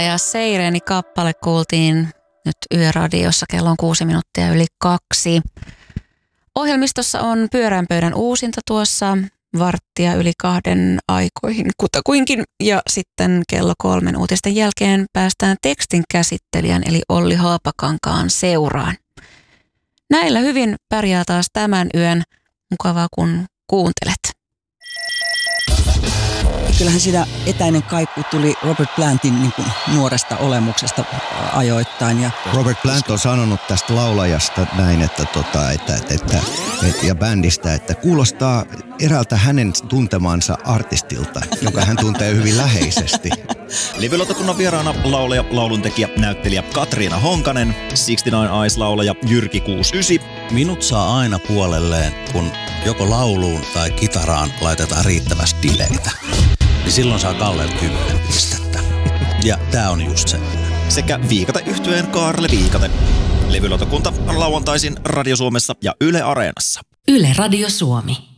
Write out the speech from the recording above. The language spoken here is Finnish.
Ja Seireni kappale kuultiin nyt Yöradiossa, kello on 2:06. Ohjelmistossa on Pyörän pöydän uusinta tuossa 1:15 aikoihin kutakuinkin. Ja sitten kello 3 uutisten jälkeen päästään tekstin käsittelijän eli Olli Haapakankaan seuraan. Näillä hyvin pärjää taas tämän yön. Mukavaa kun kuuntelet. Kyllähän siinä etäinen kaiku tuli Robert Plantin niin kuin nuoresta olemuksesta ajoittain. Ja Robert Plant on sanonut tästä laulajasta näin, ja bändistä, että kuulostaa eräältä hänen tuntemansa artistilta, joka hän tuntee hyvin läheisesti. Live-lautakunnan vieraana laulaja, lauluntekijä, näyttelijä Katriina Honkanen, 69 Eyes-laulaja Jyrki 69. Minut saa aina puolelleen, kun joko lauluun tai kitaraan laitetaan riittävästi dileitä. Niin silloin saa Kallelle 10 pistettä. Ja tää on just se. Sekä Viikate-yhtyeen Kaarle Viikate. Levylautakunta lauantaisin Radio Suomessa ja Yle Areenassa. Yle Radio Suomi.